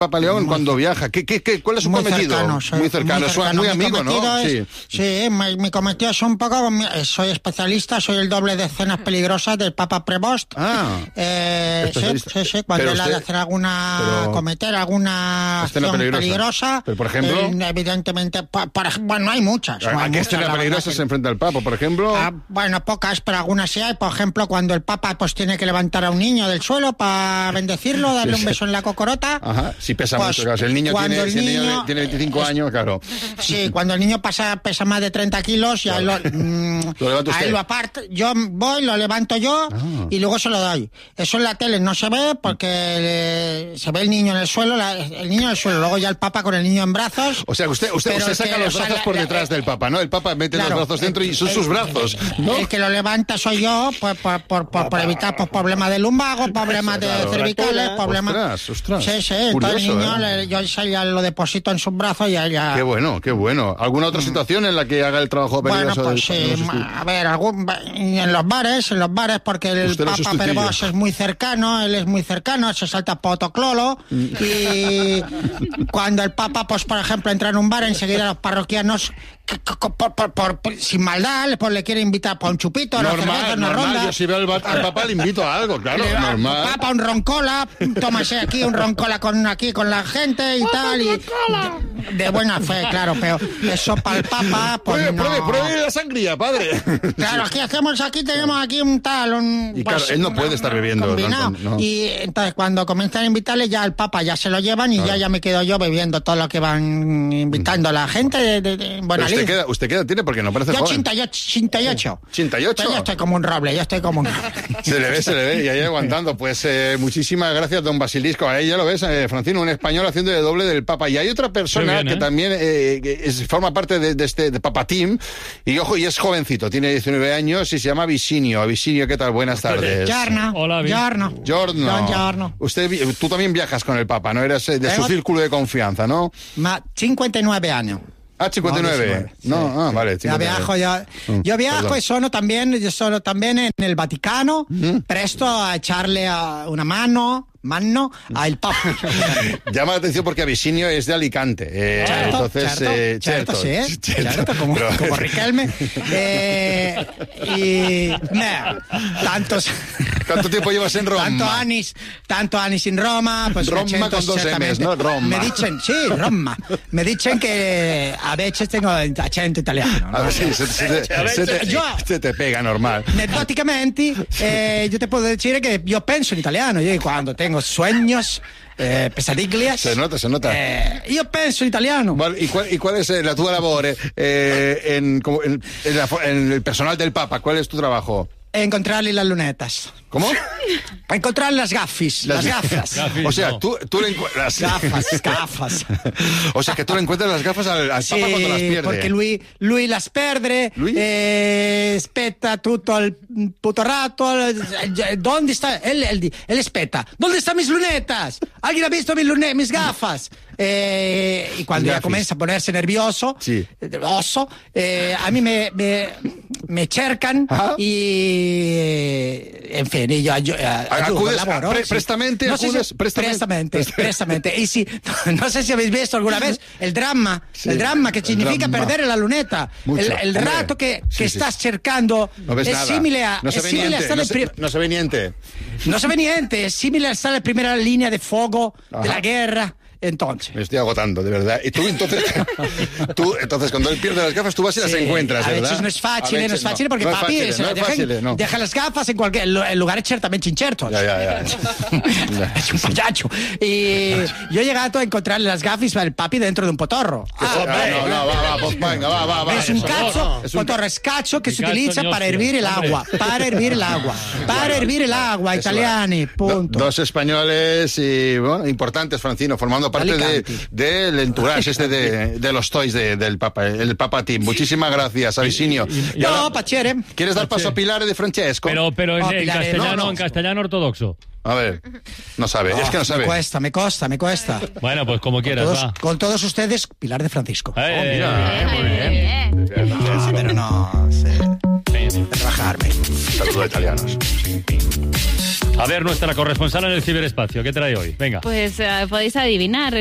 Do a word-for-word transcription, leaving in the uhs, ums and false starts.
Papa León muy cuando viaja? ¿Qué, qué, qué, ¿Cuál es su muy cometido? Cercano, soy, muy cercano, muy, cercano. muy Mi amigo, ¿no? Es, sí, sí mi, mi cometido es un poco... Soy especialista, soy el doble de escenas peligrosas del Papa Prevost. Ah, eh, sí, sí, sí, cuando él ha de hacer alguna... Pero, cometer alguna acción peligrosa. peligrosa pero, por ejemplo... Eh, evidentemente, por, por, bueno, no hay muchas. ¿A, no hay ¿a qué muchas, escena peligrosa se enfrenta el Papa, por ejemplo? Ah, bueno, pocas, pero algunas sí hay. Por ejemplo, cuando el Papa pues tiene que levantar a un niño del suelo para bendecirlo, darle un beso en la cocorota. Ajá, sí pesa pues, mucho, claro. Si el niño, tiene, el si el niño niño tiene veinticinco es, años, claro. Sí, cuando el niño pasa, pesa más de treinta kilos, ya claro. lo, mm, lo levanta usted. Ahí lo aparto, yo voy, lo levanto yo ah. y luego se lo doy. Eso en la tele no se ve porque eh, se ve el niño en el suelo, la, el niño en el suelo, luego ya el Papa con el niño en brazos. O sea, usted, usted, usted saca que, los brazos o sea, la, por detrás la, del Papa, ¿no? El Papa mete claro, los brazos dentro el, y son el, sus brazos, ¿no? El que lo levanta soy yo, pues, por, por, por, por evitar pues, problemas de lumbago, problemas de claro, cervicales, problemas... Ostras, ostras. Sí, sí, entonces el niño, ¿eh? Yo ya lo deposito en sus brazos y ya... Qué bueno, qué bueno. ¿Alguna otra situación en la que haga el trabajo peligroso? Bueno, pues del, sí, a ver, algún, en los bares, en los bares, porque el Papa Prevost es muy cercano, él es muy cercano, se salta potoclolo y cuando el Papa, pues por ejemplo, entra en un bar, enseguida los parroquianos... Por, por, por, por, sin maldad, pues le quiere invitar para un chupito, normal, una cerveza, una normal. ronda. Yo si veo al, al Papa le invito a algo, claro, le, normal. Papa, un roncola, tómase aquí un roncola con aquí con la gente y tal, y de, de buena fe, claro, pero eso para el Papa, pues pruebe, no. Pruebe, pruebe la sangría, padre. Claro, aquí hacemos, aquí tenemos aquí un tal, un... Y pues, claro, él no puede estar bebiendo. Combinado. No, no. Y entonces cuando comienzan a invitarle, ya al Papa ya se lo llevan y claro. ya ya me quedo yo bebiendo todo lo que van invitando a la gente de, de, de buena usted queda, usted queda, tiene porque no parece yo joven. ochenta y ocho. ochenta y ocho. Pero yo estoy como un roble, yo estoy como un Se le ve, se le ve, y ahí aguantando. Pues eh, muchísimas gracias, don Basilisco. Ahí ya lo ves, eh, Francino, un español haciendo de doble del Papa. Y hay otra persona bien, que ¿eh? también eh, es, forma parte de, de este de Papa Team, y ojo, y es jovencito, tiene diecinueve años y se llama Visinio. Visinio, ¿qué tal? Buenas tardes. Giorno. Hola, Giorno. Giorno. Giorno. Usted, tú también viajas con el Papa, ¿no? Eres de Tengo... su círculo de confianza, ¿no? Ma cincuenta y nueve años. Ah, cincuenta y nueve. No, sí. ah, vale. Ya viajo, ya. Yo viajo Perdón. y sono también, yo sono también en el Vaticano, ¿Mm? presto a echarle a una mano. Mano al Papa. Llama la atención porque Abisinio es de Alicante. Eh, certo, entonces, certo, eh, certo, certo, sí, ¿eh? certo, certo, como, pero... como Riquelme. Eh, y nah, tantos. ¿Cuánto tiempo llevas en Roma? Tanto años, tanto años en Roma. Pues Roma con dos M's, ¿no? Roma. Me dicen, sí, Roma. Me dicen que a veces tengo acento italiano, ¿no? A ver, sí, se, se, se, se, te, yo, se te pega normal. Anecdóticamente, eh, yo te puedo decir que yo penso en italiano. Yo cuando tengo sueños, eh, pesadillas. Se nota, se nota. Eh, io penso italiano. Vale, ¿y, cuál, ¿Y cuál es la tua labore eh, en, en, en, la, en el personal del Papa? ¿Cuál es tu trabajo? Encontrarle las lunetas. ¿Cómo? Encontrar las gafis, las, las gafas. Gafis, o sea, no. tú, tú le encuentras... Gafas, gafas. O sea, que tú le encuentras las gafas al, al sí, Papa cuando las pierde. Porque lui, lui las perde, lui? Eh, aspetta tutto il puto rato. ¿Dónde está? Él, él, él aspetta. ¿Dónde están mis lunetas? ¿Alguien ha visto mis, lune, mis gafas? Eh, y cuando ya comienza a ponerse nervioso, sí. oso, eh, a mí me, me, me cercan ¿Ah? y, en fin, y yo, yo ayudo, acudes, laboro, pre, sí. prestamente, no acudes, si, prestamente, prestamente, prestamente. Y si, no sé si habéis visto alguna vez el drama, sí, el drama que significa drama. perder la luneta, Mucho. el, el rato que, sí, que sí, estás sí. cercando, no ves es nada. simile a, no es se ve simile niente, a stare no, se, pri- no se ve niente. No se ve niente, es simile a stare en primera línea de fuego Ajá. de la guerra. Entonces. Me estoy agotando, de verdad. Y tú entonces, tú, entonces cuando él pierde las gafas, tú vas y sí, las encuentras, a ¿verdad? veces no es fácil, no es fácil, porque no papi es fácil, no deja, fácil, no. deja las gafas en cualquier en lugares ciertamente inciertos. Ya, ya, ya. Es un payacho. Y yo he llegado a encontrarle las gafas al papi dentro de un potorro. Ah, no, no, no, va, va, pues venga, va, va, va. Es un cazzo, es un potorro es cazzo que se utilizza para hervir el agua, para hervir el agua, para hervir el agua, italiani, punto. Dos españoles y, bueno, importantes, Francino, formando parte de, del entourage este de, de los toys de, del Papa, el Papa Team. Muchísimas gracias, Avisinio. No, pachere. ¿Quieres dar paso a Pilar de Francesco? Pero, pero oh, en, en castellano, no, no. en castellano ortodoxo. A ver, no sabe, oh, es que no sabe. Me cuesta, me cuesta, me cuesta. Bueno, pues como quieras, con todos, va. Con todos ustedes, Pilar de Francisco. Eh, oh, mira, eh, muy bien. bien. bien. Pero no, sí. Carmen. Saludos italianos. A ver, nuestra corresponsal en el ciberespacio, ¿qué trae hoy? Venga. Pues uh, podéis adivinar.